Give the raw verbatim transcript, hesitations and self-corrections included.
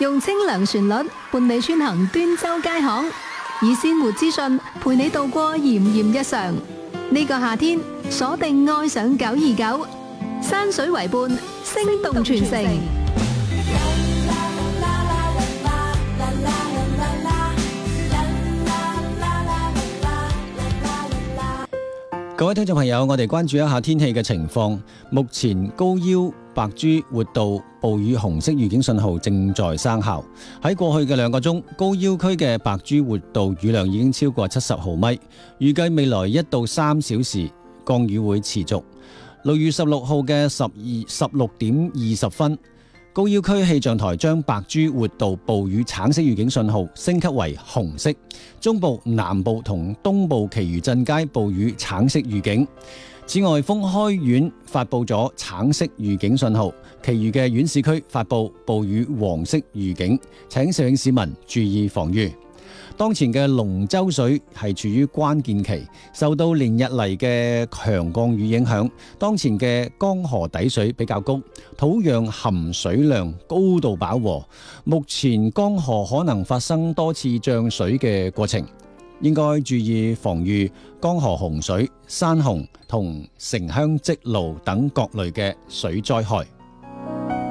用清涼旋律伴你穿行端州街巷，以鮮活資訊陪你度過炎炎日常。呢個夏天，鎖定愛上九二九，山水為伴，聲動全城。 各位聽眾朋友，我哋關注一下天氣嘅情況。目前高腰白珠活道暴雨紅色預警信號正在生效。喺過去嘅兩個鐘，高腰區嘅白珠活道雨量已經超過七十毫米，預計未來一到三小時降雨會持續。六月十六號嘅十二十六點二十分，高腰區氣象台將白珠活道暴雨橙色預警信號升級為紅色，中部、南部同東部其餘鎮街暴雨橙色預警。此外，豐開縣發布咗橙色預警信號，其餘嘅縣市區發布暴雨黃色預警，請攝影市民注意防禦。當前嘅龍舟水係處於關鍵期，受到連日嚟嘅強降雨影響，當前嘅江河底水比較高，土壤含水量高度飽和，目前江河可能發生多次漲水嘅過程，應該注意防禦江河洪水、山洪同城鄉積澇等各類嘅水災害。